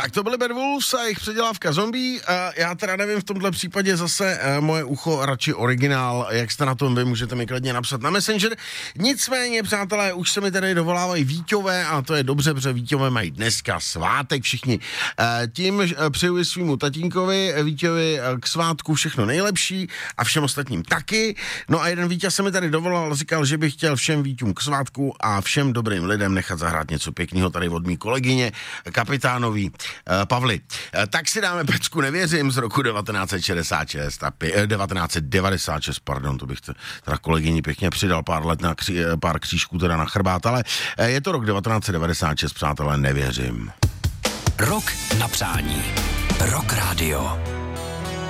Tak to byly Bad Wolves a jejich předělávka Zombie. Já teda nevím, v tomhle případě zase moje ucho radši originál. Jak jste na tom vy, můžete mi klidně napsat na Messenger. Nicméně, přátelé, už se mi tady dovolávají Víťové a to je dobře, protože Víťové mají dneska svátek všichni. Tím přeju svýmu tatínkovi Víťovi k svátku všechno nejlepší a všem ostatním taky. No a jeden Víťa se mi tady dovolal, říkal, že by chtěl všem Víťům k svátku a všem dobrým lidem nechat zahrát něco pěkného tady od mý kolegyně, kapitánovi Pavly. Tak si dáme pecku Nevěřím z roku 1966 a 1996, pardon, to bych teda kolegyni pěkně přidal pár let na pár křížků teda na chrbát, ale je to rok 1996, přátelé, Nevěřím. Rok na přání. Rock Radio.